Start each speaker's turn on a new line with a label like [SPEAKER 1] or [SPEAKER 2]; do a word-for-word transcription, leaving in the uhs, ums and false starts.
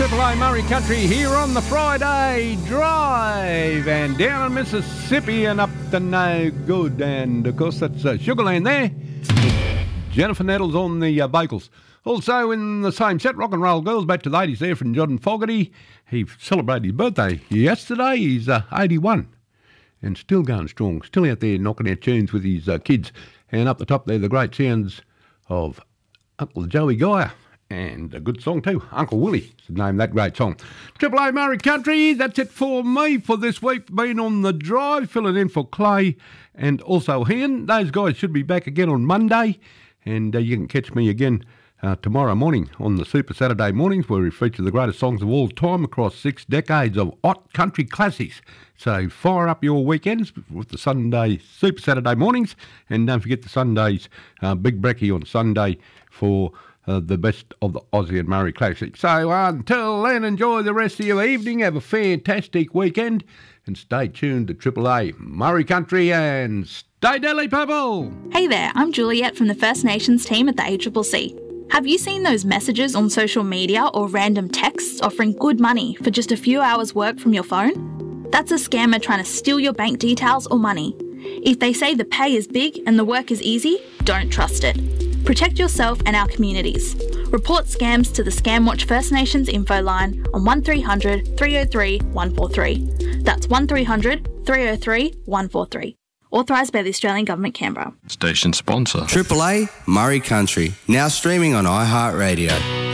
[SPEAKER 1] Triple A Murray Country here on the Friday Drive, and down in Mississippi and up to no good, and of course that's uh, Sugarland there. Jennifer Nettles on the uh, vocals. Also in the same set, Rock and Roll Girls, back to the eighties there from John Fogerty. He celebrated his birthday yesterday. He's uh, eighty-one and still going strong, still out there knocking out tunes with his uh, kids. And up the top there, the great sounds of Uncle Joey Geyer. And a good song too, Uncle Willie, to name that great song. Triple A Murray Country, that's it for me for this week. Been on the drive, filling in for Clay and also Hen. Those guys should be back again on Monday. And uh, you can catch me again uh, tomorrow morning on the Super Saturday mornings, where we feature the greatest songs of all time across six decades of hot country classics. So fire up your weekends with the Sunday Super Saturday mornings. And don't forget the Sundays, uh, Big Brekkie on Sunday for Uh, the best of the Aussie and Murray classics. So uh, until then, enjoy the rest of your evening. Have a fantastic weekend. And stay tuned to Triple A Murray Country and stay deadly, people.
[SPEAKER 2] Hey there, I'm Juliet from the First Nations team at the A C C C. Have you seen those messages on social media or random texts offering good money for just a few hours work from your phone? That's a scammer trying to steal your bank details or money. If they say the pay is big and the work is easy, don't trust it. Protect yourself and our communities. Report scams to the Scamwatch First Nations info line on one three hundred, three oh three, one four three. That's one three hundred, three oh three, one four three. Authorised by the Australian Government, Canberra.
[SPEAKER 3] Station sponsor.
[SPEAKER 4] Triple A Murray Country, now streaming on iHeartRadio.